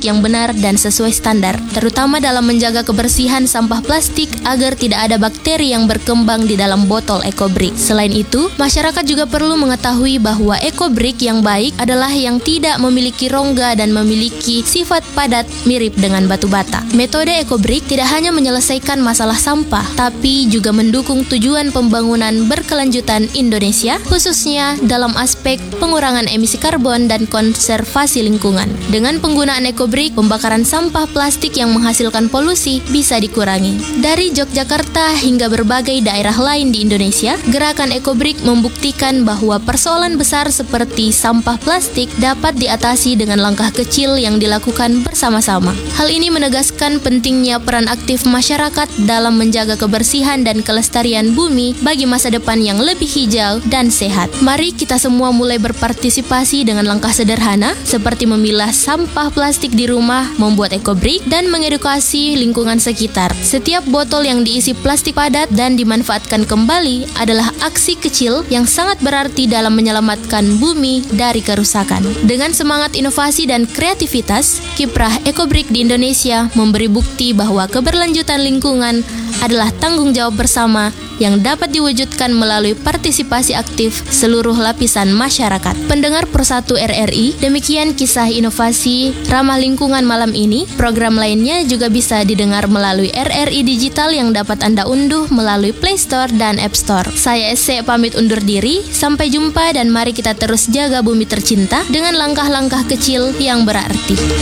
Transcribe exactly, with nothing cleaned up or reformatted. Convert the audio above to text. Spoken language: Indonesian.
plastik yang benar dan sesuai standar, terutama dalam menjaga kebersihan sampah plastik agar tidak ada bakteri yang berkembang di dalam botol EcoBrick. Selain itu, masyarakat juga perlu mengetahui bahwa EcoBrick yang baik adalah yang tidak memiliki rongga dan memiliki sifat padat mirip dengan batu bata. Metode EcoBrick tidak hanya menyelesaikan masalah sampah, tapi juga mendukung tujuan pembangunan berkelanjutan Indonesia, khususnya dalam aspek pengurangan emisi karbon dan konservasi lingkungan. Dengan penggunaan EcoBrick, pembakaran sampah plastik yang menghasilkan polusi bisa dikurangi. Dari Yogyakarta hingga berbagai daerah lain di Indonesia, gerakan EcoBrick membuktikan bahwa persoalan besar seperti sampah plastik dapat diatasi dengan langkah kecil yang dilakukan bersama-sama. Hal ini menegaskan pentingnya peran aktif masyarakat dalam menjaga kebersihan dan kelestarian bumi bagi masa depan yang lebih hijau dan sehat. Mari kita semua mulai berpartisipasi dengan langkah sederhana seperti memilah sampah plastik di rumah, membuat EcoBrick, dan mengedukasi lingkungan sekitar. Setiap botol yang diisi plastik padat dan dimanfaatkan kembali adalah aksi kecil yang sangat berarti dalam menyelamatkan bumi dari kerusakan. Dengan semangat inovasi dan kreativitas, kiprah EcoBrick di Indonesia memberi bukti bahwa keberlanjutan lingkungan adalah tanggung jawab bersama yang dapat diwujudkan melalui partisipasi aktif seluruh lapisan masyarakat. Pendengar Persatu R R I, demikian kisah inovasi ramah lingkungan malam ini. Program lainnya juga bisa didengar melalui R R I Digital yang dapat Anda unduh melalui Play Store dan App Store. Saya Ese pamit undur diri, sampai jumpa dan mari kita terus jaga bumi tercinta dengan langkah-langkah kecil yang berarti.